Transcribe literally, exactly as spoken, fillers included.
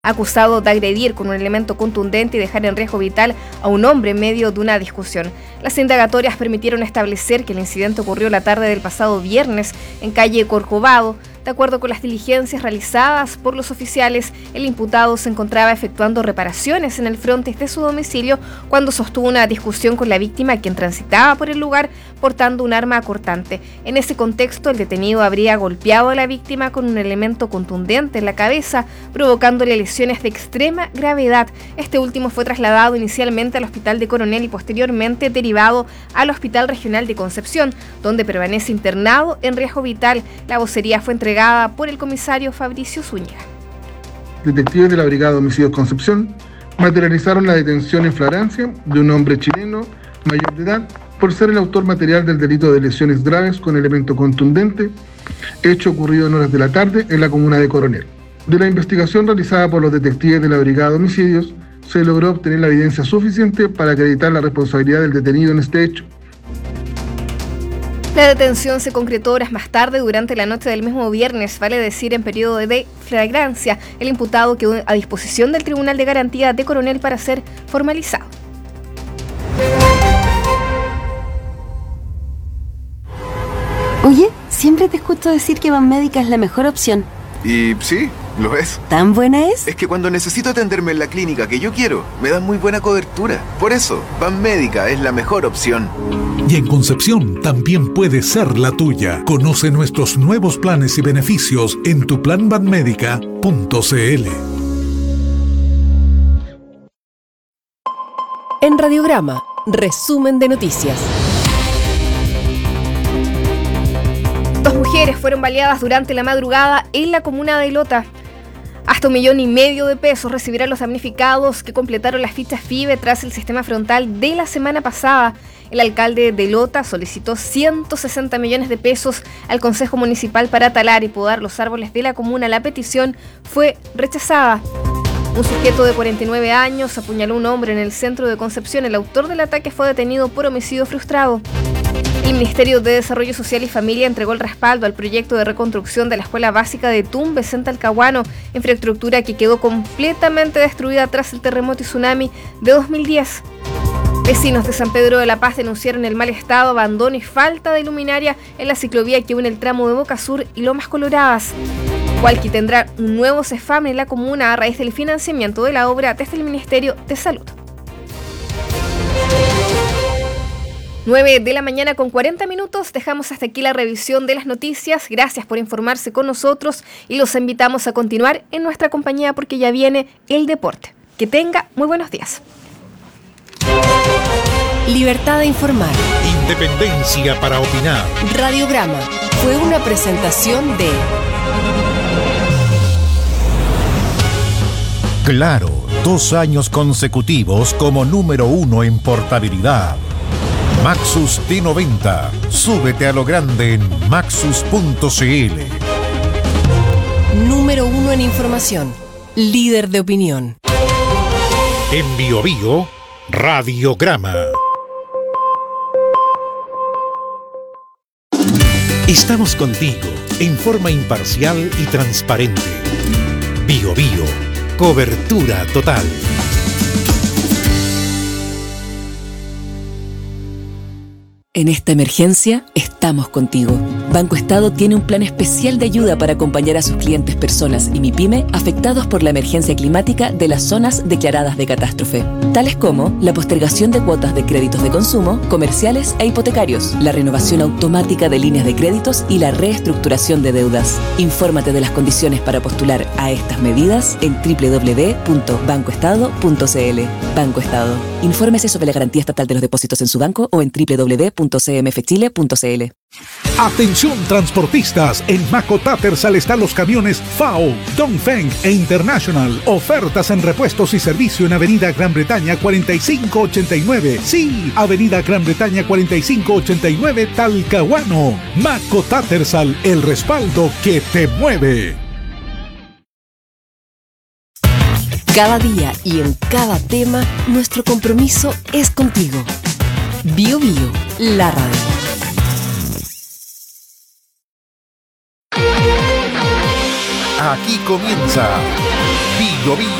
acusado de agredir con un elemento contundente y dejar en riesgo vital a un hombre en medio de una discusión. Las indagatorias permitieron establecer que el incidente ocurrió la tarde del pasado viernes en calle Corcovado. De acuerdo con las diligencias realizadas por los oficiales, el imputado se encontraba efectuando reparaciones en el frontis de su domicilio cuando sostuvo una discusión con la víctima, quien transitaba por el lugar portando un arma cortante. En ese contexto, el detenido habría golpeado a la víctima con un elemento contundente en la cabeza, provocándole lesiones de extrema gravedad. Este último fue trasladado inicialmente al Hospital de Coronel y posteriormente derivado al Hospital Regional de Concepción, donde permanece internado en riesgo vital. La vocería fue entregada por el comisario Fabricio Zúñiga. Detectives de la Brigada de Homicidios Concepción materializaron la detención en flagrancia de un hombre chileno mayor de edad por ser el autor material del delito de lesiones graves con elemento contundente, hecho ocurrido en horas de la tarde en la comuna de Coronel. De la investigación realizada por los detectives de la Brigada de Homicidios, se logró obtener la evidencia suficiente para acreditar la responsabilidad del detenido en este hecho. La detención se concretó horas más tarde durante la noche del mismo viernes, vale decir en periodo de flagrancia. El imputado quedó a disposición del Tribunal de Garantía de Coronel para ser formalizado. Oye, siempre te escucho decir que Banmédica es la mejor opción. Y sí, lo es. ¿Tan buena es? Es que cuando necesito atenderme en la clínica que yo quiero, me dan muy buena cobertura. Por eso, Banmédica es la mejor opción. Y en Concepción también puede ser la tuya. Conoce nuestros nuevos planes y beneficios en tu plan banmédica punto c l. En Radiograma, resumen de noticias. Dos mujeres fueron baleadas durante la madrugada en la comuna de Lota. Hasta un millón y medio de pesos recibirán los damnificados que completaron las fichas F I B E tras el sistema frontal de la semana pasada. El alcalde de Lota solicitó ciento sesenta millones de pesos al Consejo Municipal para talar y podar los árboles de la comuna. La petición fue rechazada. Un sujeto de cuarenta y nueve años apuñaló a un hombre en el centro de Concepción. El autor del ataque fue detenido por homicidio frustrado. El Ministerio de Desarrollo Social y Familia entregó el respaldo al proyecto de reconstrucción de la Escuela Básica de Tumbes en Talcahuano, infraestructura que quedó completamente destruida tras el terremoto y tsunami de dos mil diez. Vecinos de San Pedro de la Paz denunciaron el mal estado, abandono y falta de luminaria en la ciclovía que une el tramo de Boca Sur y Lomas Coloradas. Hualqui tendrá un nuevo CEFAM en la comuna a raíz del financiamiento de la obra desde el Ministerio de Salud. nueve de la mañana con cuarenta minutos. Dejamos hasta aquí la revisión de las noticias. Gracias por informarse con nosotros y los invitamos a continuar en nuestra compañía porque ya viene el deporte. Que tenga muy buenos días. Libertad de informar. Independencia para opinar. Radiograma fue una presentación de Claro, dos años consecutivos como número uno en portabilidad. Maxus T noventa. Súbete a lo grande en maxus punto c l. Número uno en información. Líder de opinión. En Bio Bio, Radiograma. Estamos contigo en forma imparcial y transparente. Bio Bio, cobertura total. En esta emergencia, estamos contigo. Banco Estado tiene un plan especial de ayuda para acompañar a sus clientes personas y MIPYME afectados por la emergencia climática de las zonas declaradas de catástrofe, tales como la postergación de cuotas de créditos de consumo, comerciales e hipotecarios, la renovación automática de líneas de créditos y la reestructuración de deudas. Infórmate de las condiciones para postular a estas medidas en doble u doble u doble u punto banco estado punto c l. Banco Estado. Infórmese sobre la garantía estatal de los depósitos en su banco o en doble u doble u doble u punto c m f chile punto c l. Atención transportistas, en Maco Tattersall están los camiones F A O, Dongfeng e International. Ofertas en repuestos y servicio en Avenida Gran Bretaña cuarenta y cinco ochenta y nueve. Sí, Avenida Gran Bretaña cuarenta y cinco ochenta y nueve, Talcahuano. Maco Tattersall, el respaldo que te mueve. Cada día y en cada tema, nuestro compromiso es contigo. Bio Bio, la radio. Aquí comienza Bio Bio